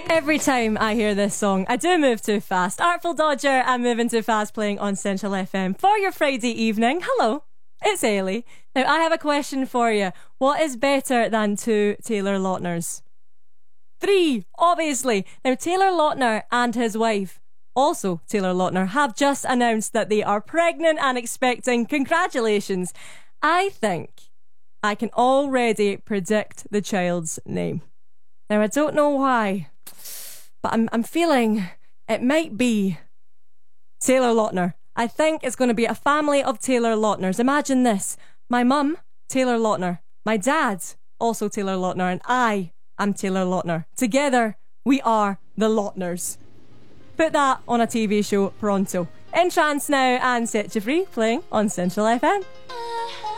Every time I hear this song, I do move too fast. Artful Dodger and Moving Too Fast playing on Central FM for your Friday evening. Hello, it's Ailey. Now, I have a question for you. What is better than 2 Taylor Lautners? 3, obviously. Now, Taylor Lautner and his wife, also Taylor Lautner, have just announced that they are pregnant and expecting. Congratulations. I think I can already predict the child's name. Now, I don't know why, but I'm feeling it might be Taylor Lautner. I think it's going to be a family of Taylor Lautners. Imagine this. My mum, Taylor Lautner. My dad, also Taylor Lautner. And I am Taylor Lautner. Together, we are the Lautners. Put that on a TV show pronto. In Trance now and Set You Free playing on Central FM.